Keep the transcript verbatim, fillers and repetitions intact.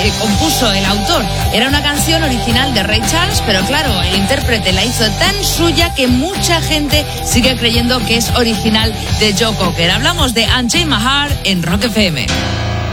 que compuso el autor. Era una canción original de Ray Charles, pero claro, el intérprete la hizo tan suya que mucha gente sigue creyendo que es original de Joe Cocker. Hablamos de Unchain My Heart en Rock F M.